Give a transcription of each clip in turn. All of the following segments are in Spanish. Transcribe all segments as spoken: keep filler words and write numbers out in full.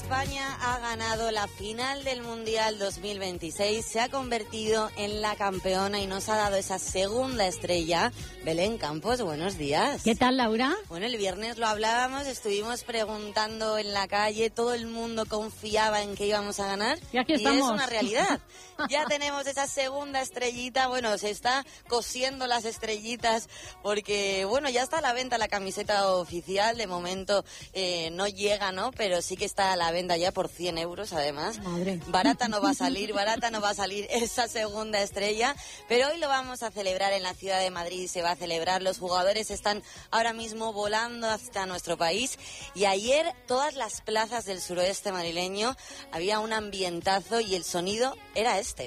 España ha ganado la final del Mundial dos mil veintiséis, se ha convertido en la campeona y nos ha dado esa segunda estrella. Belén Campos, buenos días. ¿Qué tal, Laura? Bueno, el viernes lo hablábamos, estuvimos preguntando en la calle, todo el mundo confiaba en que íbamos a ganar. Y aquí y estamos. es una realidad. Ya tenemos esa segunda estrellita, bueno, se está cosiendo las estrellitas porque, bueno, ya está a la venta la camiseta oficial, de momento eh, no llega, ¿no? Pero sí que está a la venta ya por cien euros, además. Madre. Barata no va a salir, barata no va a salir esa segunda estrella, pero hoy lo vamos a celebrar en la ciudad de Madrid, se va a celebrar, los jugadores están ahora mismo volando hasta nuestro país y ayer todas las plazas del suroeste madrileño había un ambientazo y el sonido era este.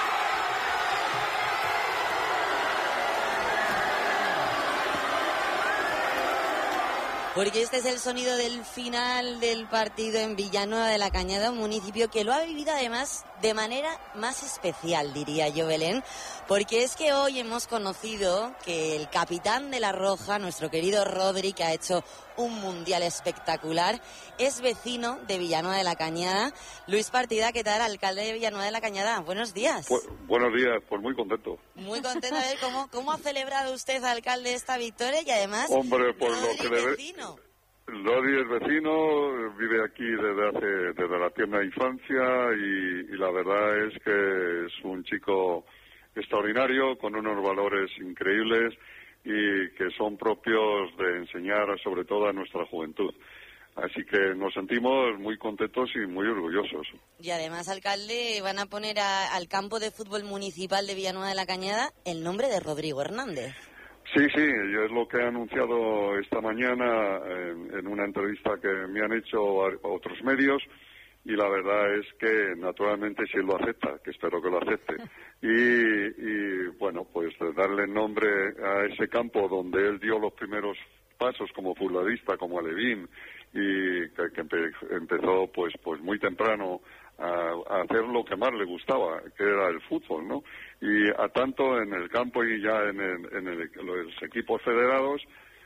Porque este es el sonido del final del partido en Villanueva de la Cañada, un municipio que lo ha vivido además de manera más especial, diría yo, Belén, porque es que hoy hemos conocido que el capitán de la Roja, nuestro querido Rodri, que ha hecho un mundial espectacular, es vecino de Villanueva de la Cañada. Luis Partida, ¿qué tal? Alcalde de Villanueva de la Cañada, buenos días. Pues, buenos días, pues muy contento. Muy contento de ver cómo, cómo ha celebrado usted, alcalde, esta victoria y además... Hombre, por Rodri lo que le vecino. Rodri es vecino, vive aquí desde hace desde la tierna infancia y, y la verdad es que es un chico extraordinario con unos valores increíbles y que son propios de enseñar sobre todo a nuestra juventud. Así que nos sentimos muy contentos y muy orgullosos. Y además, alcalde, van a poner a, al campo de fútbol municipal de Villanueva de la Cañada el nombre de Rodrigo Hernández. Sí, sí, yo es lo que he anunciado esta mañana en, en una entrevista que me han hecho a, a otros medios y la verdad es que naturalmente si él lo acepta, que espero que lo acepte, y, y bueno, pues darle nombre a ese campo donde él dio los primeros pasos como futbolista, como alevín, y que, que empe, empezó pues pues muy temprano a, a hacer lo que más le gustaba, que era el fútbol, ¿no? Y a tanto en el campo y ya en, el, en el, los equipos federados,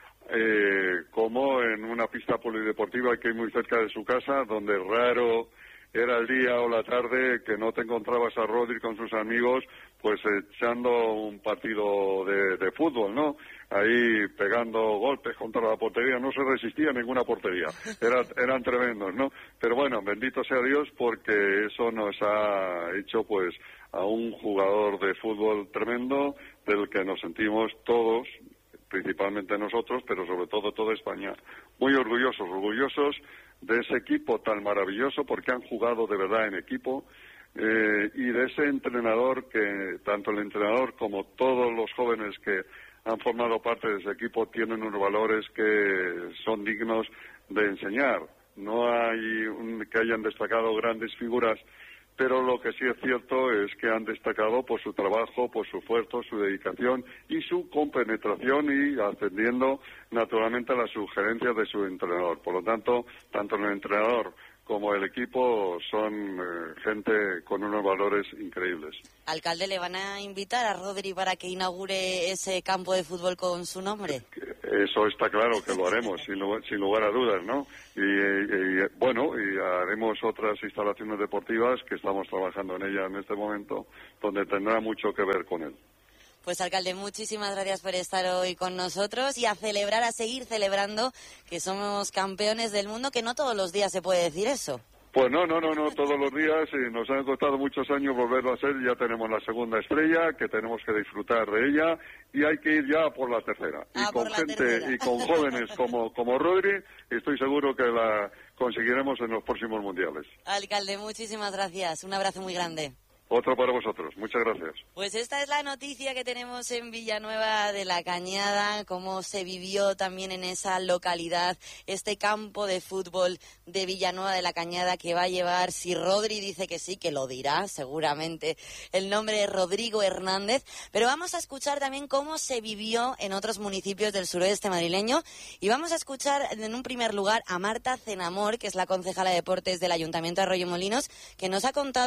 eh, como en una pista polideportiva que hay muy cerca de su casa, donde raro era el día o la tarde que no te encontrabas a Rodri con sus amigos, pues echando un partido de, de fútbol, ¿no? Ahí pegando golpes contra la portería, no se resistía a ninguna portería, Era, eran tremendos, ¿no? Pero bueno, bendito sea Dios porque eso nos ha hecho pues a un jugador de fútbol tremendo del que nos sentimos todos, principalmente nosotros, pero sobre todo toda España, muy orgullosos, orgullosos de ese equipo tan maravilloso porque han jugado de verdad en equipo eh, y de ese entrenador que tanto el entrenador como todos los jóvenes que han formado parte de ese equipo tienen unos valores que son dignos de enseñar. No hay un, que hayan destacado grandes figuras, pero lo que sí es cierto es que han destacado por su trabajo, por su esfuerzo, su dedicación y su compenetración y atendiendo naturalmente a las sugerencias de su entrenador. Por lo tanto, tanto el entrenador como el equipo son eh, gente con unos valores increíbles. Alcalde, ¿le van a invitar a Rodri para que inaugure ese campo de fútbol con su nombre? Eso está claro que lo haremos, sin lugar, sin lugar a dudas, ¿no? Y, y, y bueno, y haremos otras instalaciones deportivas que estamos trabajando en ellas en este momento, donde tendrá mucho que ver con él. Pues, alcalde, muchísimas gracias por estar hoy con nosotros y a celebrar, a seguir celebrando que somos campeones del mundo, que no todos los días se puede decir eso. Pues no, no, no, no, todos los días, y nos han costado muchos años volverlo a hacer, ya tenemos la segunda estrella, que tenemos que disfrutar de ella, y hay que ir ya por la tercera. Ah, y con la gente, tercera. y con jóvenes como, como Rodri, estoy seguro que la conseguiremos en los próximos mundiales. Alcalde, muchísimas gracias, un abrazo muy grande. Otro para vosotros. Muchas gracias. Pues esta es la noticia que tenemos en Villanueva de la Cañada, cómo se vivió también en esa localidad este campo de fútbol de Villanueva de la Cañada que va a llevar, si Rodri dice que sí, que lo dirá seguramente, el nombre de Rodrigo Hernández. Pero vamos a escuchar también cómo se vivió en otros municipios del suroeste madrileño y vamos a escuchar en un primer lugar a Marta Cenamor, que es la concejala de deportes del Ayuntamiento de Arroyomolinos, que nos ha contado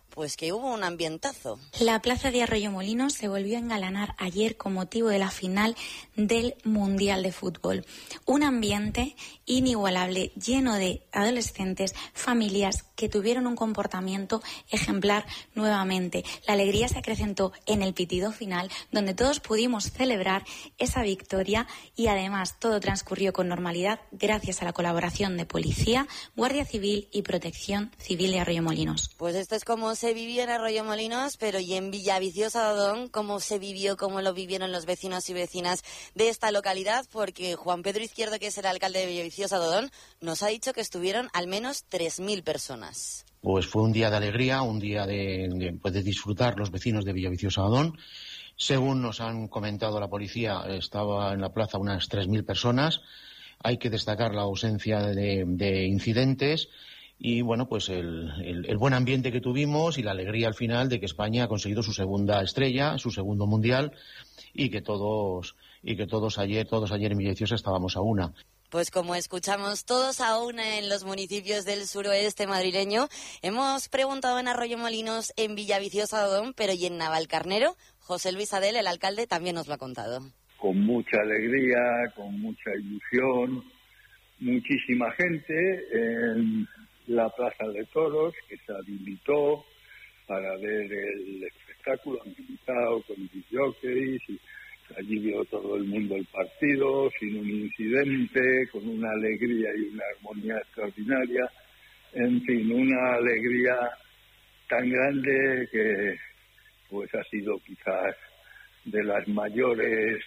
pues que hubo un ambientazo. La plaza de Arroyomolinos se volvió a engalanar ayer con motivo de la final del Mundial de Fútbol. Un ambiente inigualable, lleno de adolescentes, familias que tuvieron un comportamiento ejemplar nuevamente. La alegría se acrecentó en el pitido final, donde todos pudimos celebrar esa victoria y además todo transcurrió con normalidad gracias a la colaboración de Policía, Guardia Civil y Protección Civil de Arroyomolinos. Pues esto es como se vivió en Arroyomolinos, pero y en Villaviciosa de Odón, cómo se vivió, cómo lo vivieron los vecinos y vecinas de esta localidad, porque Juan Pedro Izquierdo, que es el alcalde de Villaviciosa de Odón, nos ha dicho que estuvieron al menos tres mil personas. Pues fue un día de alegría, un día de, de, pues de disfrutar los vecinos de Villaviciosa de Odón. Según nos han comentado la policía, estaba en la plaza unas tres mil personas. Hay que destacar la ausencia de, de incidentes y, bueno, pues el, el, el buen ambiente que tuvimos y la alegría al final de que España ha conseguido su segunda estrella, su segundo mundial y que todos y que todos ayer todos ayer en Villaviciosa estábamos a una. Pues como escuchamos todos a una en los municipios del suroeste madrileño, hemos preguntado en Arroyomolinos, en Villaviciosa de Odón, pero y en Navalcarnero, José Luis Adel, el alcalde, también nos lo ha contado. Con mucha alegría, con mucha ilusión, muchísima gente en la Plaza de Toros, que se habilitó para ver el espectáculo, habilitado con disjockeys, y allí vio todo el mundo el partido, sin un incidente, con una alegría y una armonía extraordinaria. En fin, una alegría tan grande que pues ha sido quizás de las mayores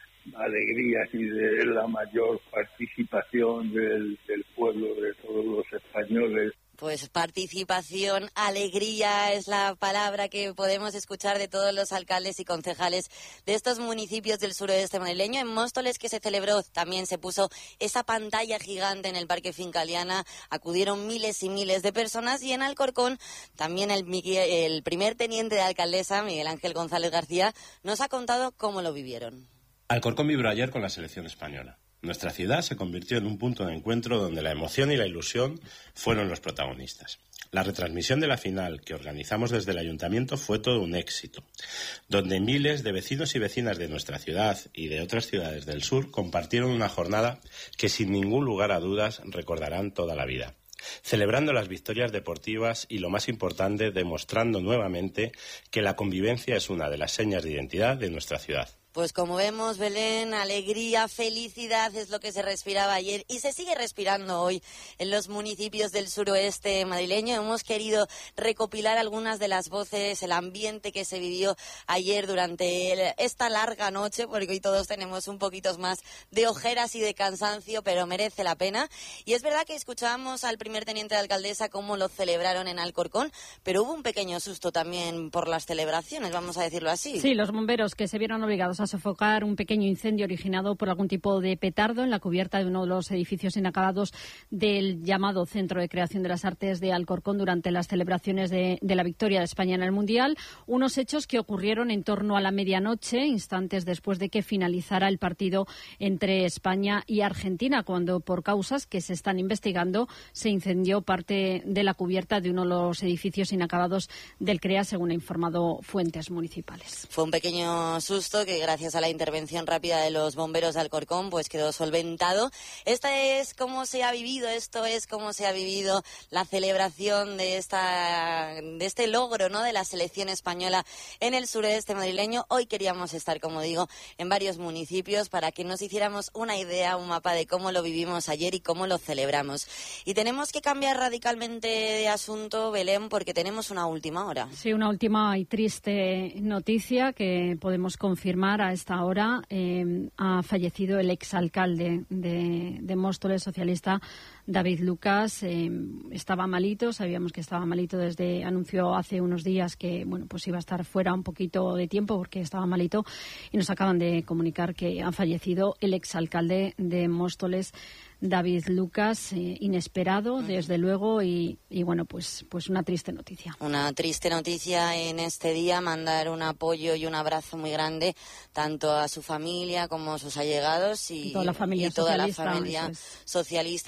alegrías y de la mayor participación del, del pueblo, de todos los españoles. Pues participación, alegría es la palabra que podemos escuchar de todos los alcaldes y concejales de estos municipios del suroeste madrileño. En Móstoles, que se celebró, también se puso esa pantalla gigante en el Parque Fincaliana, acudieron miles y miles de personas, y en Alcorcón también el, el primer teniente de alcaldesa, Miguel Ángel González García, nos ha contado cómo lo vivieron. Alcorcón vibró ayer con la selección española. Nuestra ciudad se convirtió en un punto de encuentro donde la emoción y la ilusión fueron los protagonistas. La retransmisión de la final que organizamos desde el Ayuntamiento fue todo un éxito, donde miles de vecinos y vecinas de nuestra ciudad y de otras ciudades del sur compartieron una jornada que sin ningún lugar a dudas recordarán toda la vida, celebrando las victorias deportivas y, lo más importante, demostrando nuevamente que la convivencia es una de las señas de identidad de nuestra ciudad. Pues como vemos, Belén, alegría, felicidad es lo que se respiraba ayer y se sigue respirando hoy en los municipios del suroeste madrileño. Hemos querido recopilar algunas de las voces, el ambiente que se vivió ayer durante el, esta larga noche, porque hoy todos tenemos un poquito más de ojeras y de cansancio, pero merece la pena. Y es verdad que escuchábamos al primer teniente de alcaldesa cómo lo celebraron en Alcorcón, pero hubo un pequeño susto también por las celebraciones, vamos a decirlo así. Sí, los bomberos que se vieron obligados a sofocar un pequeño incendio originado por algún tipo de petardo en la cubierta de uno de los edificios inacabados del llamado Centro de Creación de las Artes de Alcorcón durante las celebraciones de, de la victoria de España en el Mundial. Unos hechos que ocurrieron en torno a la medianoche, instantes después de que finalizara el partido entre España y Argentina, cuando por causas que se están investigando se incendió parte de la cubierta de uno de los edificios inacabados del CREA, según ha informado fuentes municipales. Fue un pequeño susto que gracias a la intervención rápida de los bomberos de Alcorcón pues quedó solventado. Esta es cómo se ha vivido, esto es cómo se ha vivido la celebración de esta de este logro, ¿no?, de la selección española en el sureste madrileño. Hoy queríamos estar, como digo, en varios municipios para que nos hiciéramos una idea, un mapa de cómo lo vivimos ayer y cómo lo celebramos. Y tenemos que cambiar radicalmente de asunto, Belén, porque tenemos una última hora. Sí, una última y triste noticia que podemos confirmar a esta hora. Eh, ha fallecido el exalcalde de, de Móstoles, socialista, David Lucas. Eh, estaba malito, sabíamos que estaba malito desde, anunció hace unos días que bueno, pues iba a estar fuera un poquito de tiempo porque estaba malito, y nos acaban de comunicar que ha fallecido el exalcalde de Móstoles, David Lucas, eh, inesperado, desde luego, y, y bueno, pues, pues una triste noticia. Una triste noticia en este día, mandar un apoyo y un abrazo muy grande tanto a su familia como a sus allegados y, y toda la familia y toda socialista, la familia socialista que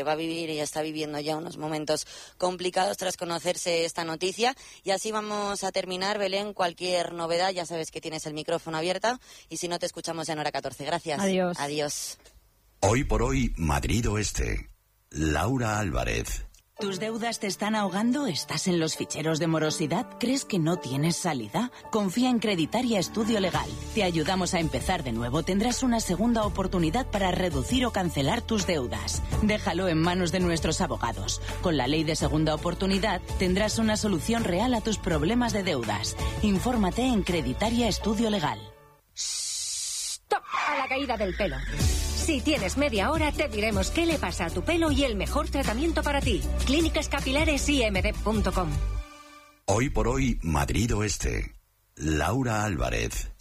que va a vivir y está viviendo ya unos momentos complicados tras conocerse esta noticia. Y así vamos a terminar, Belén. Cualquier novedad, ya sabes que tienes el micrófono abierto, y si no, te escuchamos en Hora catorce. Gracias. Adiós. Adiós. Hoy por hoy, Madrid Oeste. Laura Álvarez. ¿Tus deudas te están ahogando? ¿Estás en los ficheros de morosidad? ¿Crees que no tienes salida? Confía en Creditaria Estudio Legal. Te ayudamos a empezar de nuevo. Tendrás una segunda oportunidad para reducir o cancelar tus deudas. Déjalo en manos de nuestros abogados. Con la ley de segunda oportunidad tendrás una solución real a tus problemas de deudas. Infórmate en Creditaria Estudio Legal. ¡Stop! A la caída del pelo. Si tienes media hora, te diremos qué le pasa a tu pelo y el mejor tratamiento para ti. Clínicas Capilares I M D punto com. Hoy por hoy, Madrid Oeste. Laura Álvarez.